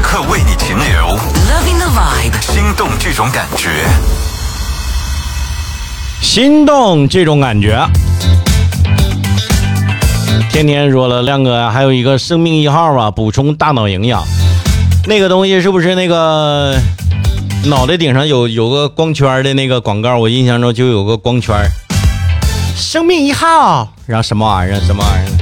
刻为你停留 Loving the vibe， 心动这种感觉， 心动这种感觉。天天说了，亮哥还有一个生命1号啊，补充大脑营养，那个东西是不是那个脑袋顶上有个光圈的那个广告？我印象中就有个光圈，生命1号，然后什么玩意儿什么玩意儿。